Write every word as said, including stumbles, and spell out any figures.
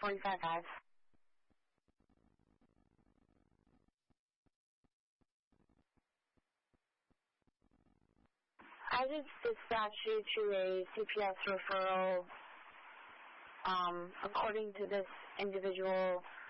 forty-five five. I just dispatched you to a C P S referral. Um, according to this individual,